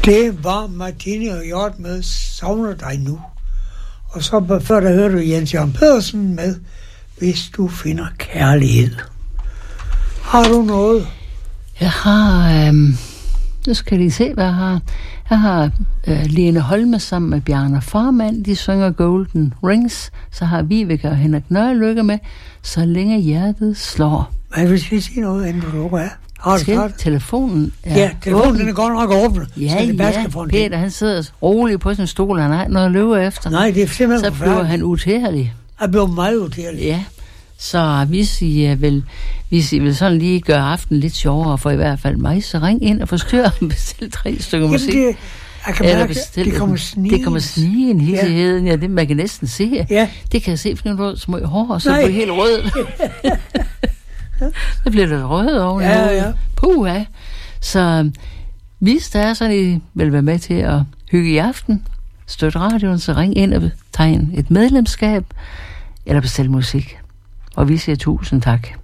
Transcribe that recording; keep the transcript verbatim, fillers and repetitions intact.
Det var Martini og Hjort med Savner dig nu. Og så før der hørte du Jens Jørgen Pedersen med Hvis du finder kærlighed. Har du noget? Jeg har... Øhm, nu skal jeg lige se, hvad jeg har. Jeg har øh, Lene Holme sammen med Bjarne Farmand. De synger Golden Rings. Så har Vibeke og Henrik Nørrelykke med Så længe hjertet slår. Hvad vil jeg sige noget, inden du lukker af? Har du Skal, telefonen er Ja, telefonen den er godt nok åbnet. Ja, så det ja, Peter han sidder roligt på sin stol, han har ikke noget at løbe efter. Nej, det er simpelthen så bliver han utærlig. Han bliver meget utærlig. Ja, så hvis I vil, hvis I vil sådan lige gøre aftenen lidt sjovere, for i hvert fald mig, så ring ind og forstyrr og bestil tre stykker musik. Jamen det, jeg kan mærke, bestil, det kommer snige. Det kommer snige en hissigheden, ja. ja, det man kan næsten se. Ja. Det kan jeg se, for nogle små hår, så bliver helt rød. Så bliver det rød over. Ja, ja. Puha. Så hvis der er sådan, I vil være med til at hygge i aften, støtte radioen, så ring ind og tegn et medlemskab, eller bestil musik. Og vi siger tusind tak.